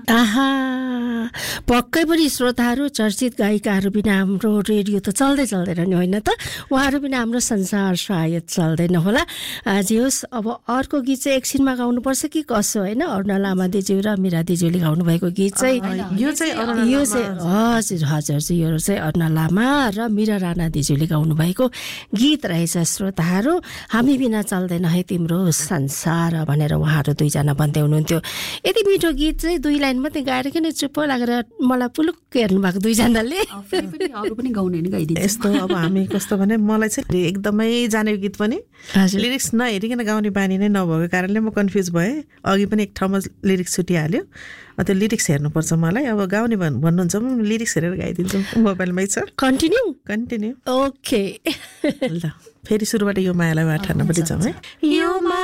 आहा पक्कै पनि श्रोताहरू चर्चित गायिकाहरू बिना हाम्रो रेडियो त चल्दैन नि होइन त उहाँहरू बिना हाम्रो संसार सायद चल्दैन होला जे होस् अब अर्को गीत चाहिँ एकछिनमा गाउनुपर्छ कि कसो होइन अरुणा लामा दिज्यू र मीरा दिज्यूले गाउनु भएको गीत चाहिँ यो चाहिँ हजुर यो चाहिँ अरुणा लामा र मीरा राणा दिज्यूले गाउनु भएको गीत रहेछ श्रोताहरू हामी बिना चल्दैन है तिम्रो संसार भनेर उहाँहरू दुईजना भन्दै हुनुहुन्थ्यो यति मिठो गीत चाहिँ 2 लाइन मात्रै गाएर किन चुप्प लागेर मलाई पुलुक हेर्नु भएको दुईजनाले अरू पनि गाउने नि गाइदिन्छ यस्तो अब हामी कस्तो भने मलाई चाहिँ एकदमै जानेको गीत पनि लिरिक्स नहेरिकन गाउने बानी नै नभएको कारणले म कन्फ्युज भएँ अघि पनि एक ठाउँमा लिरिक्स छुटिहाल्यो त्यो लिरिक्स हेर्नुपर्छ मलाई अब गाउने भन्नुहुन्छ म लिरिक्स हेरेर गाइदिन्छु मोबाइलमै छ कन्टिन्यू ओके ल फेरि सुरुबाट यो मायालाई वाठार्न पनि जाउँ है